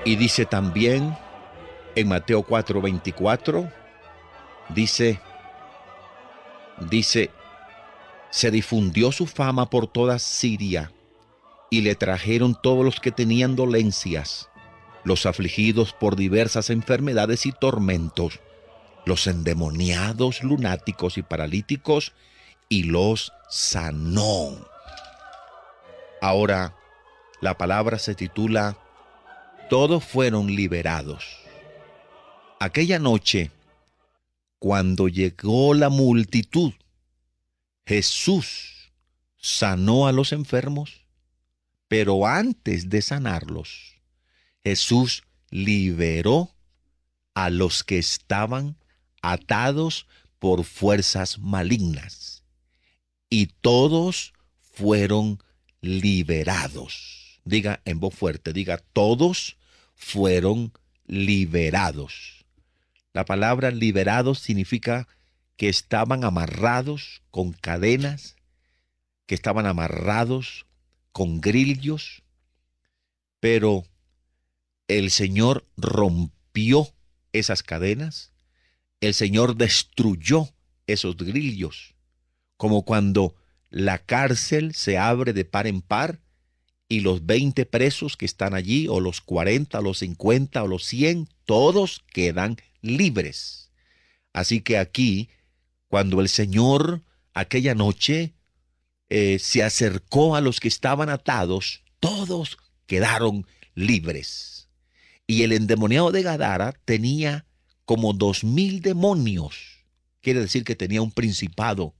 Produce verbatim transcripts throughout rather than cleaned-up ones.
Y dice también en Mateo cuatro veinticuatro, dice, dice, se difundió su fama por toda Siria y le trajeron todos los que tenían dolencias, los afligidos por diversas enfermedades y tormentos, los endemoniados, lunáticos y paralíticos, y los sanó. Ahora, la palabra se titula Todos fueron liberados. Aquella noche, cuando llegó la multitud, Jesús sanó a los enfermos, pero antes de sanarlos, Jesús liberó a los que estaban atados por fuerzas malignas, y todos fueron liberados. Diga en voz fuerte, diga, todos fueron liberados. La palabra liberados significa que estaban amarrados con cadenas, que estaban amarrados con grillos, pero el Señor rompió esas cadenas, el Señor destruyó esos grillos, como cuando la cárcel se abre de par en par y los veinte presos que están allí, o los cuarenta, o los cincuenta, o los cien, todos quedan libres. Así que aquí, cuando el Señor aquella noche eh, se acercó a los que estaban atados, todos quedaron libres. Y el endemoniado de Gadara tenía como dos mil demonios. Quiere decir que tenía un principado.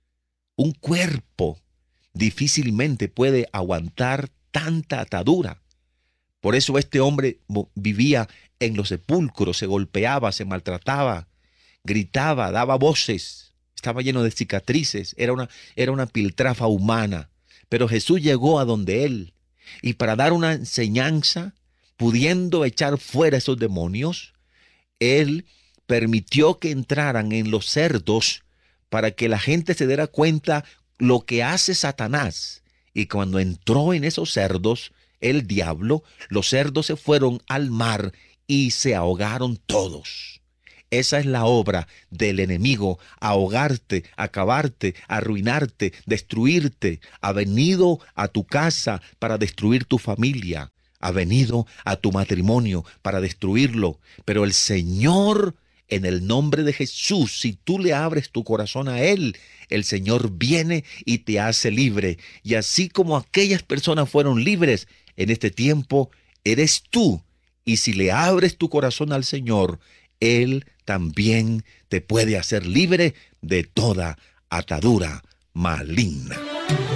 Un cuerpo difícilmente puede aguantar tanta atadura. Por eso este hombre vivía en los sepulcros, se golpeaba, se maltrataba, gritaba, daba voces, estaba lleno de cicatrices, era una, era una piltrafa humana. Pero Jesús llegó a donde él, y para dar una enseñanza, pudiendo echar fuera esos demonios, él permitió que entraran en los cerdos para que la gente se diera cuenta lo que hace Satanás. Y cuando entró en esos cerdos, el diablo, los cerdos se fueron al mar y se ahogaron todos. Esa es la obra del enemigo: ahogarte, acabarte, arruinarte, destruirte. Ha venido a tu casa para destruir tu familia. Ha venido a tu matrimonio para destruirlo. Pero el Señor, en el nombre de Jesús, si tú le abres tu corazón a Él, el Señor viene y te hace libre. Y así como aquellas personas fueron libres, en este tiempo eres tú. Y si le abres tu corazón al Señor, Él también te puede hacer libre de toda atadura maligna.